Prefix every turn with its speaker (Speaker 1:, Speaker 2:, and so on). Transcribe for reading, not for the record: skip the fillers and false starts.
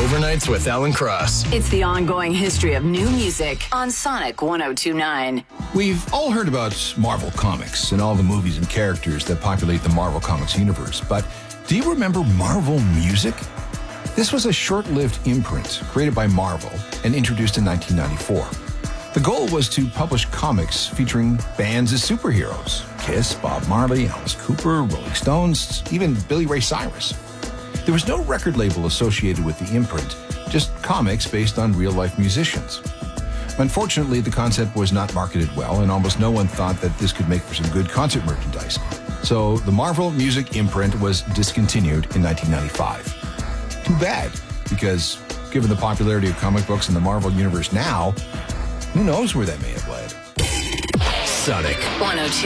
Speaker 1: Overnights with Alan Cross.
Speaker 2: It's the ongoing history of new music on Sonic 102.9.
Speaker 3: We've all heard about Marvel Comics and all the movies and characters that populate the Marvel Comics universe, but do you remember Marvel Music? This was a short-lived imprint created by Marvel and introduced in 1994. The goal was to publish comics featuring bands as superheroes. Kiss, Bob Marley, Alice Cooper, Rolling Stones, even Billy Ray Cyrus. There was no record label associated with the imprint, just comics based on real-life musicians. Unfortunately, the concept was not marketed well, and almost no one thought that this could make for some good concert merchandise. So the Marvel Music imprint was discontinued in 1995. Too bad, because given the popularity of comic books in the Marvel universe now, who knows where that may have led.
Speaker 1: Sonic
Speaker 2: 102.